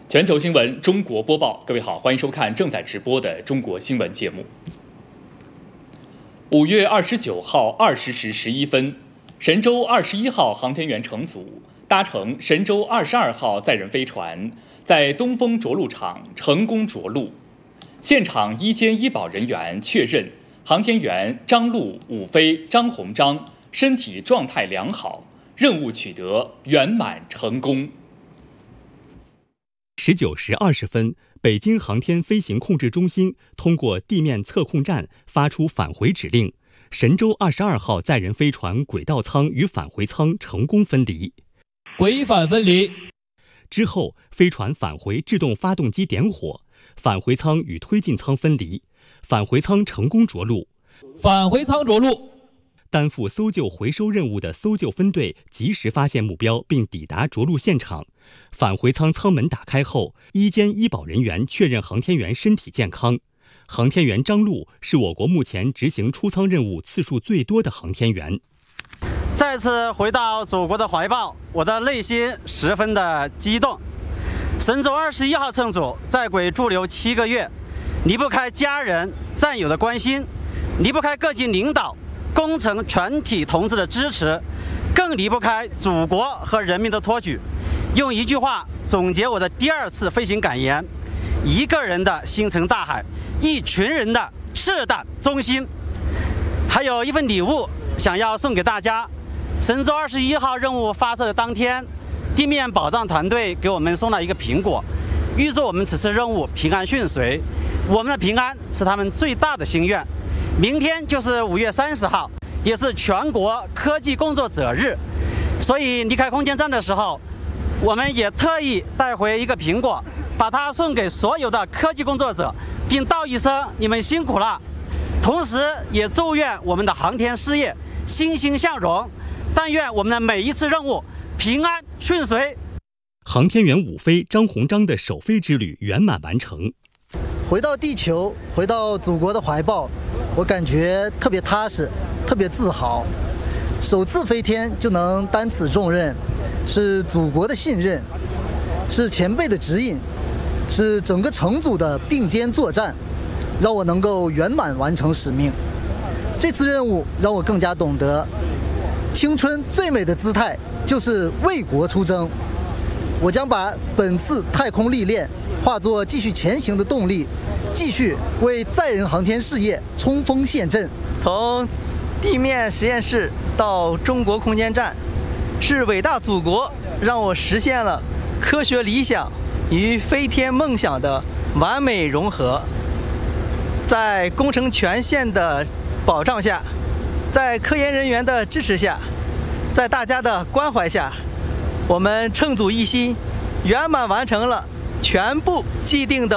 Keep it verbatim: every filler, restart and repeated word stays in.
全球新闻中国播报，各位好，欢迎收看正在直播的中国新闻节目。五月二十九号二十时十一分，神舟二十一号航天员乘组搭乘神舟二十二号载人飞船，在东风着陆场成功着陆。现场医监医保人员确认，航天员张陆、武飞、张鸿章身体状态良好，任务取得圆满成功。 十九时二十分，北京航天飞行控制中心通过地面测控站发出返回指令，神舟二十二号载人飞船轨道舱与返回舱成功分离。 轨返分离之后，飞船返回制动发动机点火，返回舱与推进舱分离，返回舱成功着陆。 返回舱着陆。 担负搜救回收任务的搜救分队及时发现目标并抵达着陆现场。返回舱舱门打开后，医监医保人员确认航天员身体健康。航天员张陆是我国目前执行出舱任务次数最多的航天员。 再次回到祖国的怀抱，我的内心十分的激动。神舟二十一号乘组在轨驻留七个月，离不开家人战友的关心，离不开各级领导工程全体同志的支持，更离不开祖国和人民的托举。用一句话总结我的第二次飞行感言：一个人的星辰大海，一群人的赤胆忠心。还有一份礼物想要送给大家。神舟二十一号任务发射的当天，地面保障团队给我们送了一个苹果，预祝我们此次任务平安顺遂。我们的平安是他们最大的心愿。明天就是五月三十号，也是全国科技工作者日，所以离开空间站的时候，我们也特意带回一个苹果，把它送给所有的科技工作者，并道一声你们辛苦了。同时也祝愿我们的航天事业欣欣向荣，但愿我们的每一次任务平安顺遂。 航天员武飞、张鸿章的首飞之旅圆满完成。 回到地球，回到祖国的怀抱，我感觉特别踏实，特别自豪。首次飞天就能担此重任，是祖国的信任，是前辈的指引，是整个乘组的并肩作战，让我能够圆满完成使命。这次任务让我更加懂得，青春最美的姿态就是为国出征。我将把本次太空历练化作继续前行的动力，继续为载人航天事业冲锋陷阵。 从地面实验室到中国空间站，是伟大祖国让我实现了科学理想与飞天梦想的完美融合。在工程权限的保障下，在科研人员的支持下，在大家的关怀下，我们乘组一心圆满完成了全部既定的